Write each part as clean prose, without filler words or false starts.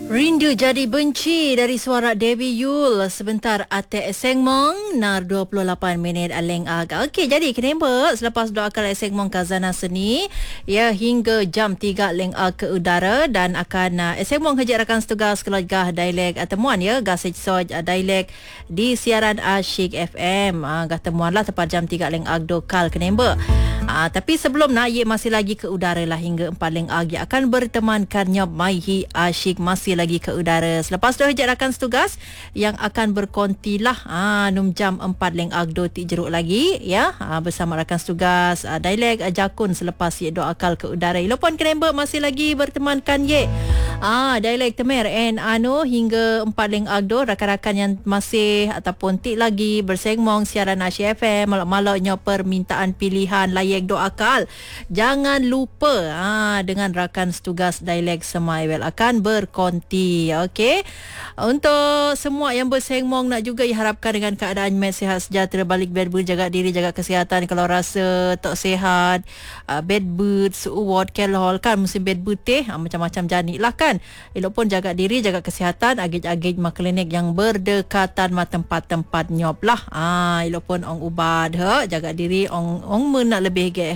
Rindu jadi benci dari suara Debbie Yul. Sebentar Ate Seng Mong nar 28 minit aleng aga. Okey, jadi kenapa selepas doa kala Seng Mong Kazana Seni ya hingga jam 3 leng ke udara dan akan Seng Mong hajak rakan setugas keluarga dialek temuan ya gasej soj dialek di siaran Asyik FM. Gah temuan lah tepat jam 3 leng dokal kenapa. Tapi sebelum nak ye masih lagi ke udara lah hingga 4 leng ia akan bertemankan Nyop Maihi Asyik masih lagi ke udara. Selepas tu hajak rakan setugas yang akan berkonti lah num jam 4 leng do ti jeruk lagi ya bersama rakan setugas dialek jakun selepas ye do akal ke udara. Ilopon Kenemba masih lagi bertemankan ye dialek Temer and hingga 4 leng do rakan-rakan yang masih ataupun ti lagi bersengmong siaran Asyik FM malak-malaknya permintaan pilihan layak do akal. Jangan lupa dengan rakan setugas dialek Semaiwel akan berkonti. Okey. Untuk semua yang bersengmong nak juga diharapkan dengan keadaan sihat sejahtera balik bed boot, jaga diri, jaga kesihatan. Kalau rasa tak sihat, bed boot, suuwat, kelhol kan musim bed boot macam-macam janik lah kan. Elok pun jaga diri, jaga kesihatan, agit-agit klinik yang berdekatan ma tempat-tempat nyop lah. Elok pun ong ubat jaga diri ong men nak lebih ge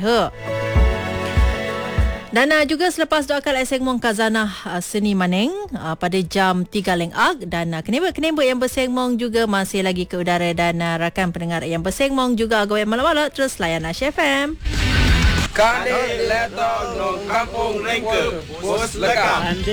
Dan juga selepas doakan Seng Mong Kazana Seni Maneng pada jam 3 leng dan keneba-keneba yang bersengmong juga masih lagi ke udara dan rakan pendengar yang bersengmong juga agak malam-malam terus layan Asyik FM. Kade leto no kampung rengke bos lekam.